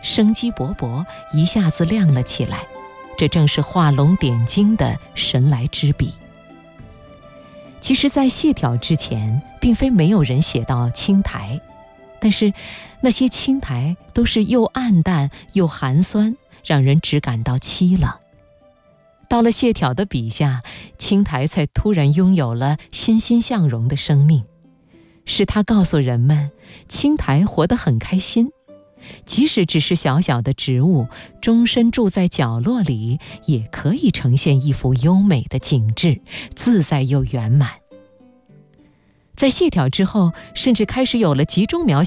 生机勃勃，一下子亮了起来。这正是画龙点睛的神来之笔。其实在谢朓之前，并非没有人写到青苔，但是那些青苔都是又暗淡又寒酸，让人只感到凄冷。到了谢朓的笔下，青苔才突然拥有了欣欣向荣的生命，是他告诉人们，青苔活得很开心，即使只是小小的植物，终身住在角落里，也可以呈现一幅优美的景致，自在又圆满。在谢朓之后，甚至开始有了集中描写